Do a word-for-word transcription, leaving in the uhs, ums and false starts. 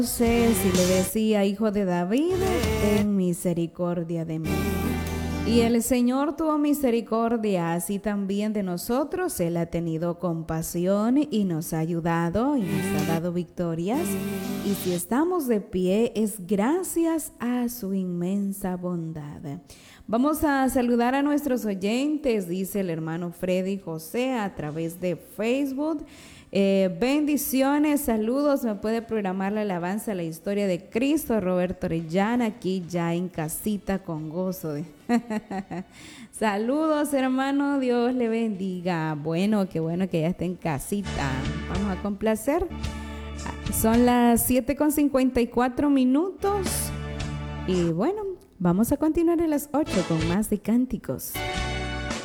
Entonces, y le decía, hijo de David, ten misericordia de mí. Y el Señor tuvo misericordia así también de nosotros. Él ha tenido compasión y nos ha ayudado y nos ha dado victorias. Y si estamos de pie es gracias a su inmensa bondad. Vamos a saludar a nuestros oyentes, dice el hermano Freddy José a través de Facebook. Eh, bendiciones, saludos, me puede programar la alabanza a la historia de Cristo, Roberto Orellana, aquí ya en casita con gozo. De... Saludos, hermano, Dios le bendiga. Bueno, qué bueno que ya esté en casita. Vamos a complacer. Son las siete con cincuenta y cuatro minutos y bueno, vamos a continuar a las ocho con más de cánticos.